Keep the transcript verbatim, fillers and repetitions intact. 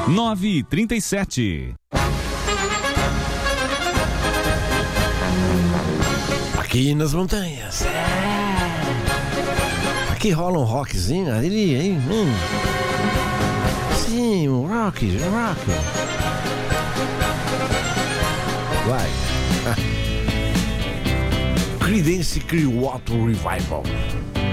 nove e trinta e sete. Aqui nas montanhas. Aqui rola um rockzinho ali, hein? Hum. Sim, um rock, um rock. Vai. Creedence Clearwater Revival.